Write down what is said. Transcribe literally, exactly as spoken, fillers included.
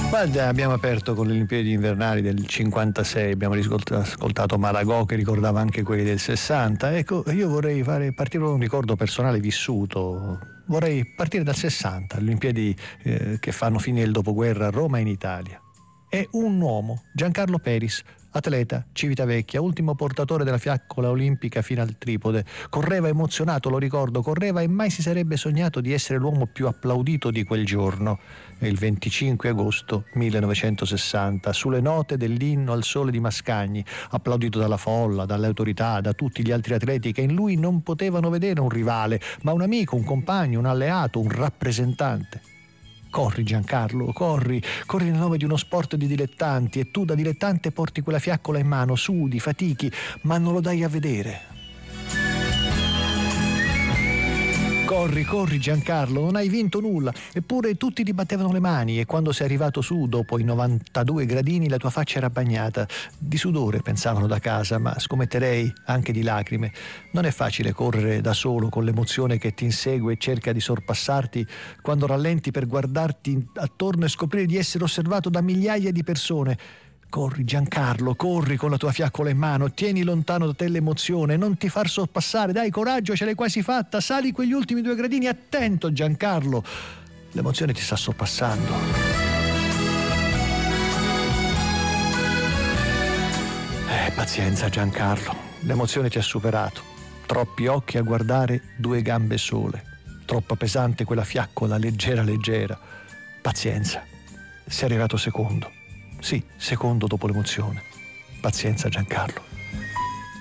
Guarda, abbiamo aperto con le Olimpiadi invernali del cinquantasei, abbiamo ascoltato Malagò che ricordava anche quelli del sessanta. Ecco, io vorrei fare partire da un ricordo personale vissuto. Vorrei partire dal sessanta, le Olimpiadi eh, che fanno fine del dopoguerra a Roma e in Italia. È un uomo, Giancarlo Peris, atleta, Civitavecchia, ultimo portatore della fiaccola olimpica fino al tripode. Correva emozionato, lo ricordo, correva e mai si sarebbe sognato di essere l'uomo più applaudito di quel giorno. È il venticinque agosto millenovecentosessanta, sulle note dell'inno al sole di Mascagni, applaudito dalla folla, dalle autorità, da tutti gli altri atleti che in lui non potevano vedere un rivale, ma un amico, un compagno, un alleato, un rappresentante. Corri Giancarlo, corri, corri nel nome di uno sport di dilettanti e tu da dilettante porti quella fiaccola in mano, sudi, fatichi, ma non lo dai a vedere. Corri, corri Giancarlo, non hai vinto nulla, eppure tutti ti battevano le mani e quando sei arrivato su, dopo i novantadue gradini, la tua faccia era bagnata. Di sudore pensavano da casa, ma scommetterei anche di lacrime. Non è facile correre da solo con l'emozione che ti insegue e cerca di sorpassarti quando rallenti per guardarti attorno e scoprire di essere osservato da migliaia di persone. Corri Giancarlo, corri con la tua fiaccola in mano, tieni lontano da te l'emozione, non ti far sorpassare, dai coraggio, ce l'hai quasi fatta, sali quegli ultimi due gradini, attento Giancarlo, l'emozione ti sta sorpassando. Eh, pazienza Giancarlo, l'emozione ti ha superato, troppi occhi a guardare due gambe sole, troppo pesante quella fiaccola, leggera leggera, pazienza, sei arrivato secondo. Sì, secondo dopo l'emozione. Pazienza Giancarlo.